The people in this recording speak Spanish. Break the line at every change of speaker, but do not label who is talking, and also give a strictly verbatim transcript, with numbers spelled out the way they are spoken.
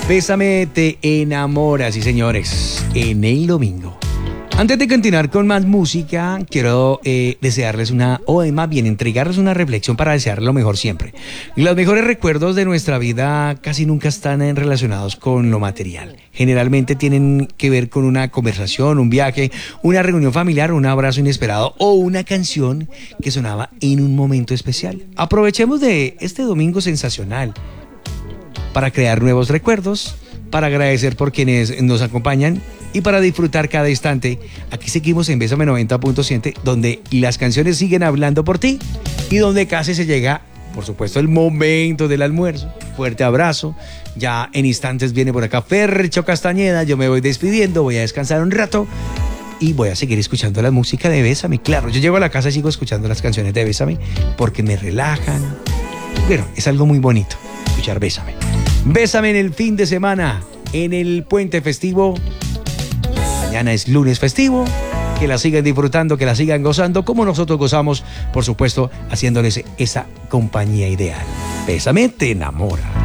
Bésame te enamora, sí señores, en el domingo. Antes de continuar con más música, quiero eh, desearles una, o más bien entregarles una reflexión para desearles lo mejor siempre. Los mejores recuerdos de nuestra vida casi nunca están en- relacionados con lo material. Generalmente tienen que ver con una conversación, un viaje, una reunión familiar, un abrazo inesperado o una canción que sonaba en un momento especial. Aprovechemos de este domingo sensacional para crear nuevos recuerdos, para agradecer por quienes nos acompañan y para disfrutar cada instante. Aquí seguimos en Bésame noventa punto siete, donde las canciones siguen hablando por ti y donde casi se llega, por supuesto, el momento del almuerzo. Fuerte abrazo. Ya en instantes viene por acá Fercho Castañeda. Yo me voy despidiendo, voy a descansar un rato y voy a seguir escuchando la música de Bésame. Claro, yo llego a la casa y sigo escuchando las canciones de Bésame porque me relajan. Bueno, es algo muy bonito escuchar Bésame. Bésame en el fin de semana, en el puente festivo. Mañana es lunes festivo. Que la sigan disfrutando, que la sigan gozando, como nosotros gozamos, por supuesto, haciéndoles esa compañía ideal. Bésame te enamora.